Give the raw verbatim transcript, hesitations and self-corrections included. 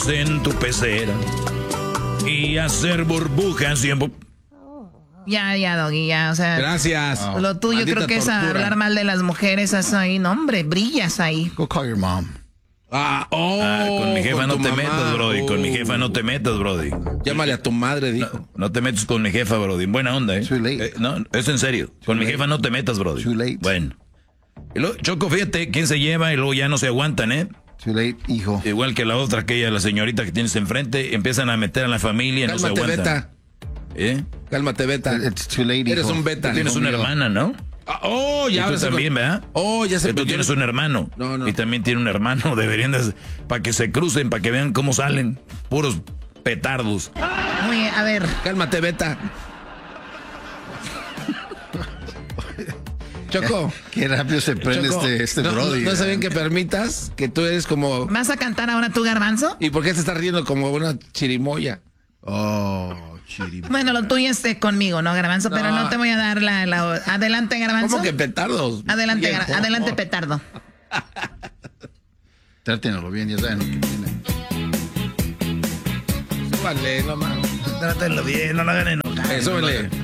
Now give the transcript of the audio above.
en tu pecera y hacer burbujas siempre. Ya, ya, Doggy, ya, o sea. Gracias. Oh. Lo tuyo Maldita creo que tortura. Es hablar mal de las mujeres, eso ahí, no, hombre, brillas ahí. Go call your mom. Ah, oh, ah, con mi jefa con no te mamá. metas, Brody. Oh. Con mi jefa no te metas, Brody. Llámale a tu madre, dijo. No, no te metas con mi jefa, Brody. Buena onda, ¿eh? Too late. eh no, es en serio. Too con late. Mi jefa no te metas, Brody. Too late. Bueno. Y luego, Choco, fíjate, quién se lleva y luego ya no se aguantan, ¿eh? Too late, hijo. Igual que la otra, aquella, la señorita que tienes enfrente, empiezan a meter a la familia y no se aguantan. Beta. ¿Eh? Cálmate, Beta. It's too late, hijo. Eres un Beta. Tú tienes una hermana, ¿no? Ah, oh, ya. Y tú también, con... ¿verdad? Oh, ya se que tú tienes un hermano. No, no. Y también tiene un hermano. Deberían de... Para que se crucen, para que vean cómo salen. Puros petardos. Oye, a ver. Cálmate, Beta. Choco. Qué rápido se prende Choco, este, este no, Brody. No, no está bien que permitas que tú eres como... ¿Vas a cantar ahora tú, Garbanzo? ¿Y por qué te estás riendo como una chirimoya? Oh, chirimoya. Bueno, lo tuyo es conmigo, ¿no, Garbanzo? No. Pero no te voy a dar la... la... Adelante, Garbanzo. ¿Cómo que petardos? Adelante, bien, gar... adelante, petardo. Trátenlo bien, ya saben lo que tiene. Súbale, no mames. Trátenlo bien, no lo hagan enojar. Eh, súbele.